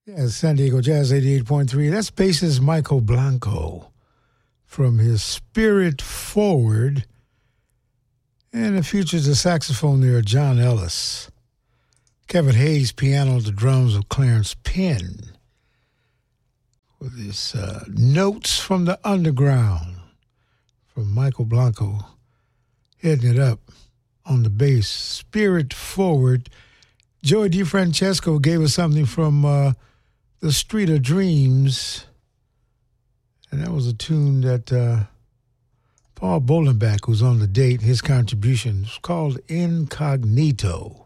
Yeah, San Diego Jazz 88.3. That's bassist Michael Blanco from his Spirit Forward. And it features the saxophone there, John Ellis. Kevin Hayes, piano, the drums of Clarence Penn. With his Notes from the Underground from Michael Blanco. Heading it up on the bass. Spirit Forward. Joey DeFrancesco gave us something from The Street of Dreams. And that was a tune that Paul Bolenbach, who's on the date, his contribution was called Incognito.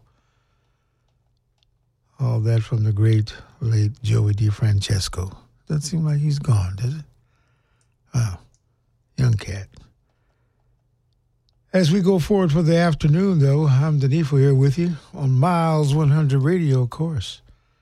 All that from the great, late Joey DeFrancesco. Doesn't seem like he's gone, does it? Wow. Young cat. As we go forward for the afternoon, though, I'm Denifo here with you on Miles 100 Radio, of course.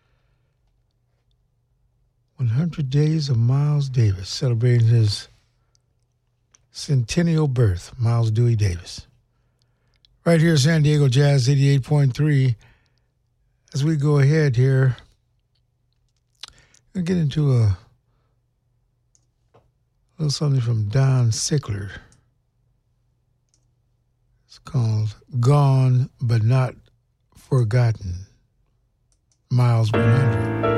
100 Days of Miles Davis, celebrating his centennial birth, Miles Dewey Davis. Right here, San Diego Jazz 88.3. As we go ahead here, we'll get into a little something from Don Sickler. It's called Gone But Not Forgotten, Miles 100.